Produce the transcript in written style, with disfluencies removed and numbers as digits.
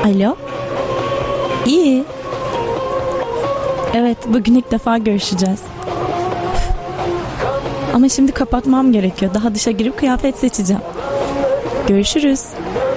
Alo. İyi. Evet, bugün ilk defa görüşeceğiz. Ama şimdi kapatmam gerekiyor. Daha duşa girip kıyafet seçeceğim. Görüşürüz.